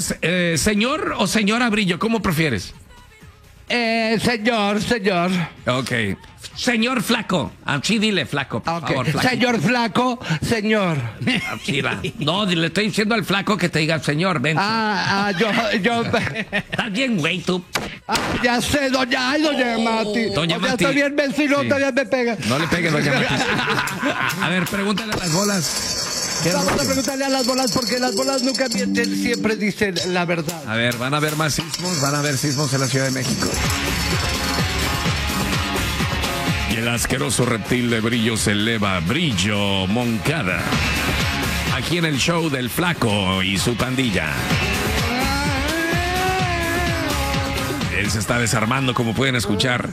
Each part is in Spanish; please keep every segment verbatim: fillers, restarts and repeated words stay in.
eh, ¿señor o señora Brillo? ¿Cómo prefieres? Eh, señor, señor. Ok. Señor Flaco. Así dile, Flaco, por Okay. favor, Flaco. Señor Flaco, señor. Así va. No, le estoy diciendo al Flaco que te diga señor, ven. Ah, ah, yo, yo. Estás bien, güey, tú. Ah, ya sé, doña, ay, doña Mati. Doña O sea, Mati. estoy bien vecino, Sí. todavía me pega. No le pegues, doña Mati. A ver, pregúntale a las bolas. ¿Qué Vamos a rollo? preguntarle a las bolas porque las bolas nunca mienten, siempre dicen la verdad. A ver, van a haber más sismos, van a haber sismos en la Ciudad de México. Y el asqueroso reptil de Brillo se eleva, Brillo Moncada. Aquí en el show del Flaco y su pandilla. Él se está desarmando, como pueden escuchar.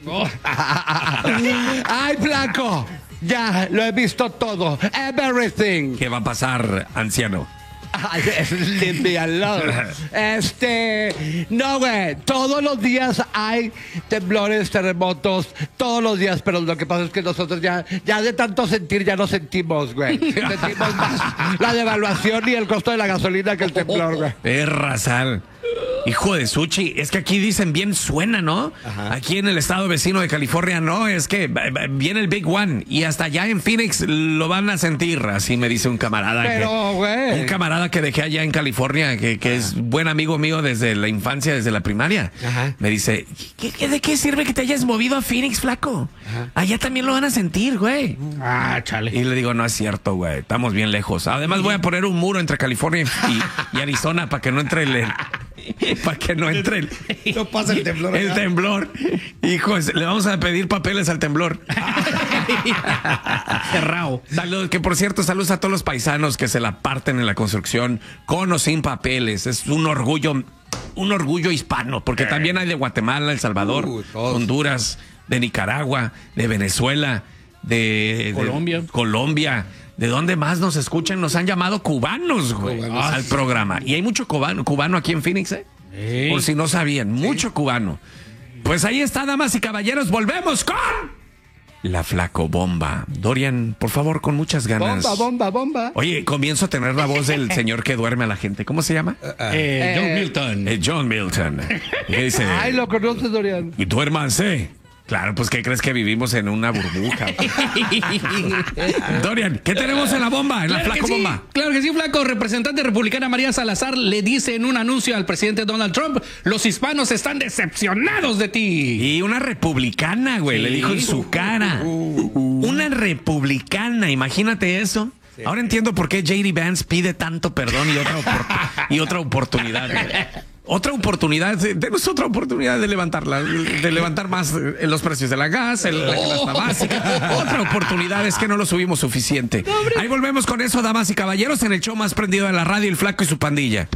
Ay, Flaco. Ya, lo he visto todo. Everything. ¿Qué va a pasar, anciano? Ay, leave me alone. Este, no, güey, todos los días hay temblores, terremotos, todos los días, pero lo que pasa es que nosotros ya, ya de tanto sentir ya no sentimos, güey. Sentimos más la devaluación y el costo de la gasolina que el temblor, güey. Perra sal. Hijo de Suchi, es que aquí dicen bien suena, ¿no? Ajá. Aquí en el estado vecino de California, no, es que viene el Big One y hasta allá en Phoenix lo van a sentir, así me dice un camarada. Pero, güey. Un camarada que dejé allá en California, que, que es buen amigo mío desde la infancia, desde la primaria. Ajá. Me dice, ¿qué, qué, ¿de qué sirve que te hayas movido a Phoenix, Flaco? Ajá. Allá también lo van a sentir, güey. Ah, chale. Y le digo, no es cierto, güey, estamos bien lejos. Además voy a poner un muro entre California y, y Arizona para que no entre el... Para que no entre el, no pasa el temblor. El temblor. Hijos, le vamos a pedir papeles al temblor. Cerrado. Saludos, que por cierto, saludos a todos los paisanos que se la parten en la construcción, con o sin papeles. Es un orgullo, un orgullo hispano, porque eh. también hay de Guatemala, El Salvador, uh, Honduras, de Nicaragua, de Venezuela, de Colombia. De Colombia. ¿De dónde más nos escuchan? Nos han llamado cubanos, güey, cubanos. Al programa. Y hay mucho cubano, cubano aquí en Phoenix, ¿eh? Sí. Por si no sabían, mucho sí. cubano. Pues ahí está, damas y caballeros, volvemos con... La Flaco Bomba. Dorian, por favor, con muchas ganas. Bomba, bomba, bomba. Oye, comienzo a tener la voz del señor que duerme a la gente. ¿Cómo se llama? Uh, uh, eh, John Milton. Eh, John Milton. ¿Qué dice? Ay, lo conoces, Dorian. Y duérmanse. Claro, pues ¿qué crees que vivimos en una burbuja? Dorian, ¿qué tenemos en la bomba? En la claro Flaco sí, Bomba. Claro que sí, Flaco. Representante republicana María Salazar le dice en un anuncio al presidente Donald Trump: los hispanos están decepcionados de ti. Y una republicana, güey, sí. Le dijo en su cara. Uh, uh. Una republicana, imagínate eso. Sí. Ahora entiendo por qué J D Vance pide tanto perdón y otra, y otra oportunidad. Güey. Otra oportunidad, denos otra oportunidad de levantarla, de levantar más los precios de la gas, el, la canasta básica. Otra oportunidad, es que no lo subimos suficiente. Ahí volvemos con eso, damas y caballeros, en el show más prendido de la radio, El Flaco y su pandilla.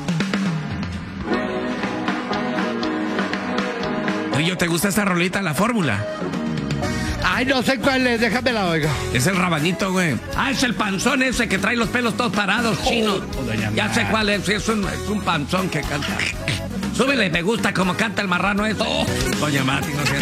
Rillo, ¿te gusta esta rolita, La Fórmula? Ay, no sé cuál es, déjame la oiga. Es el rabanito, güey. Ah, es el panzón ese que trae los pelos todos parados, chino. Oh, ya sé cuál es, es un, es un panzón que canta. Súbele, me gusta como canta el marrano eso. Oh. Doña Mati, no sé.